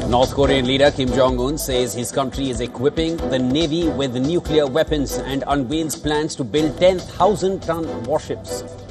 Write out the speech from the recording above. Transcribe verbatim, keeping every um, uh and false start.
North Korean leader Kim Jong-un says his country is equipping the Navy with nuclear weapons and unveils plans to build ten thousand ton warships.